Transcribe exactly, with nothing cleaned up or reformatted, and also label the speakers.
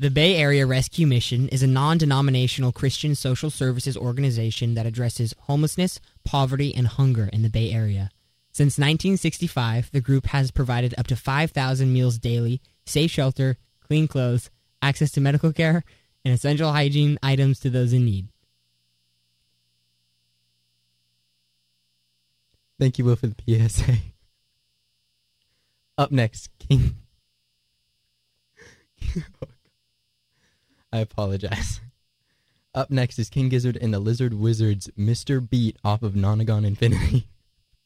Speaker 1: The Bay Area Rescue Mission is a non-denominational Christian social services organization that addresses homelessness, poverty, and hunger in the Bay Area. Since nineteen sixty-five, the group has provided up to five thousand meals daily, safe shelter, clean clothes, access to medical care, and essential hygiene items to those in need.
Speaker 2: Thank you, Will, for the P S A. Up next, King... I apologize. Up next is King Gizzard and the Lizard Wizard's Mister Beat off of Nonagon Infinity.